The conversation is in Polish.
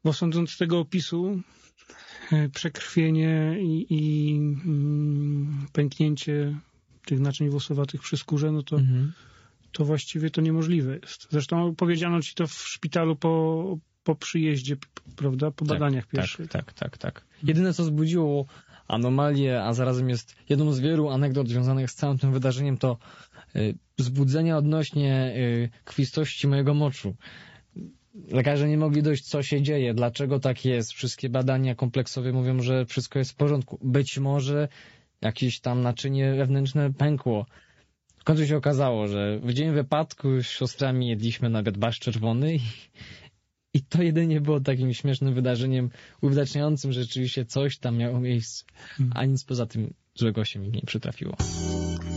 Bo sądząc z tego opisu, przekrwienie i pęknięcie tych naczyń włosowatych przy skórze, no to właściwie to niemożliwe jest. Zresztą powiedziano ci to w szpitalu po przyjeździe, prawda? Po badaniach pierwszych. Tak. Jedyne, co wzbudziło anomalię, a zarazem jest jedną z wielu anegdot związanych z całym tym wydarzeniem, to wzbudzenia odnośnie krwistości mojego moczu. Lekarze nie mogli dojść, co się dzieje, dlaczego tak jest. Wszystkie badania kompleksowe mówią, że wszystko jest w porządku. Być może jakieś tam naczynie wewnętrzne pękło. W końcu się okazało, że w dzień wypadku z siostrami jedliśmy nawet barszcz czerwony i to jedynie było takim śmiesznym wydarzeniem uwidaczniającym, że rzeczywiście coś tam miało miejsce, a nic poza tym złego się mi nie przytrafiło.